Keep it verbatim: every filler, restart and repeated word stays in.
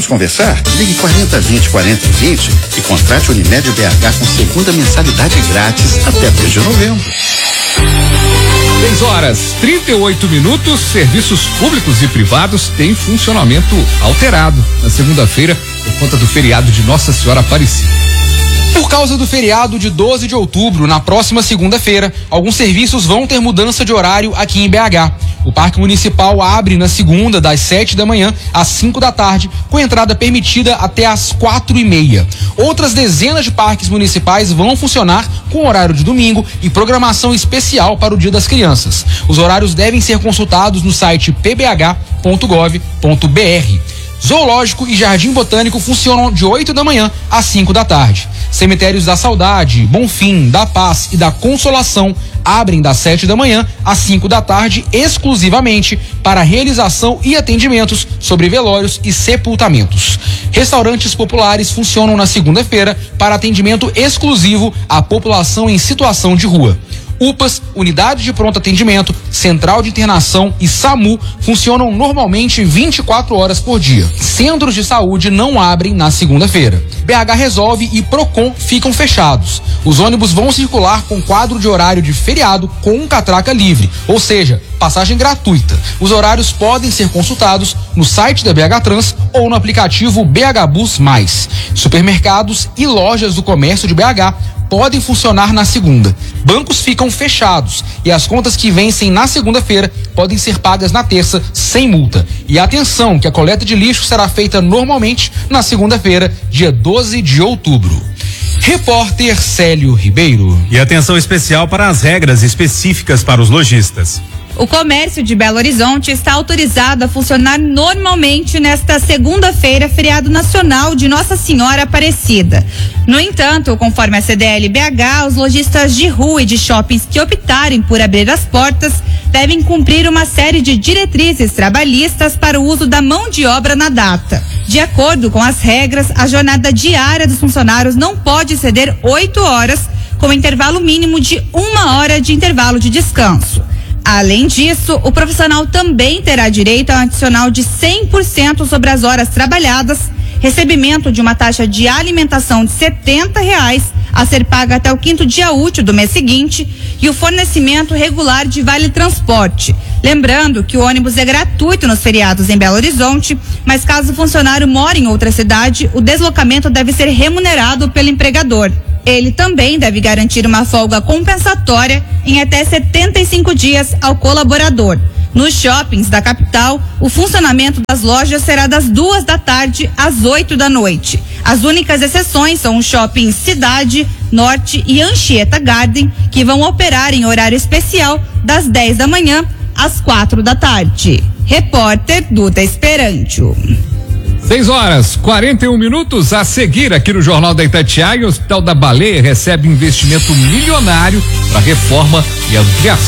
Vamos conversar? Ligue quarenta vinte, quarenta vinte e contrate Unimed B H com segunda mensalidade grátis até três de novembro. seis horas, trinta e oito minutos. Serviços públicos e privados têm funcionamento alterado na segunda-feira por conta do feriado de Nossa Senhora Aparecida. Por causa do feriado de doze de outubro, na próxima segunda-feira, alguns serviços vão ter mudança de horário aqui em B H. O Parque Municipal abre na segunda, das sete da manhã às cinco da tarde, com entrada permitida até às quatro e meia. Outras dezenas de parques municipais vão funcionar com horário de domingo e programação especial para o Dia das Crianças. Os horários devem ser consultados no site p b h ponto gov ponto b r. Zoológico e Jardim Botânico funcionam de oito da manhã às cinco da tarde. Cemitérios da Saudade, Bonfim, da Paz e da Consolação abrem das sete da manhã às cinco da tarde exclusivamente para realização e atendimentos sobre velórios e sepultamentos. Restaurantes populares funcionam na segunda-feira para atendimento exclusivo à população em situação de rua. U P As, Unidade de Pronto Atendimento, Central de Internação e SAMU funcionam normalmente vinte e quatro horas por dia. Centros de saúde não abrem na segunda-feira. B H Resolve e Procon ficam fechados. Os ônibus vão circular com quadro de horário de feriado com catraca livre, ou seja, passagem gratuita. Os horários podem ser consultados no site da B H Trans ou no aplicativo B H Bus Mais. Supermercados e lojas do comércio de B H podem funcionar na segunda. Bancos ficam fechados e as contas que vencem na segunda-feira podem ser pagas na terça sem multa. E atenção, que a coleta de lixo será feita normalmente na segunda-feira, dia doze de outubro. Repórter Célio Ribeiro. E atenção especial para as regras específicas para os lojistas. O comércio de Belo Horizonte está autorizado a funcionar normalmente nesta segunda-feira, feriado nacional de Nossa Senhora Aparecida. No entanto, conforme a C D L B H, os lojistas de rua e de shoppings que optarem por abrir as portas devem cumprir uma série de diretrizes trabalhistas para o uso da mão de obra na data. De acordo com as regras, a jornada diária dos funcionários não pode exceder oito horas, com intervalo mínimo de uma hora de intervalo de descanso. Além disso, o profissional também terá direito a um adicional de cem por cento sobre as horas trabalhadas, recebimento de uma taxa de alimentação de setenta reais a ser paga até o quinto dia útil do mês seguinte e o fornecimento regular de vale transporte. Lembrando que o ônibus é gratuito nos feriados em Belo Horizonte, mas caso o funcionário mora em outra cidade, o deslocamento deve ser remunerado pelo empregador. Ele também deve garantir uma folga compensatória em até setenta e cinco dias ao colaborador. Nos shoppings da capital, o funcionamento das lojas será das duas da tarde às oito da noite. As únicas exceções são o shopping Cidade, Norte e Anchieta Garden, que vão operar em horário especial das dez da manhã às quatro da tarde. Repórter Duda Esperantio. seis horas, quarenta e um minutos. A seguir aqui no Jornal da Itatiaia, o Hospital da Baleia recebe investimento milionário para reforma e ampliação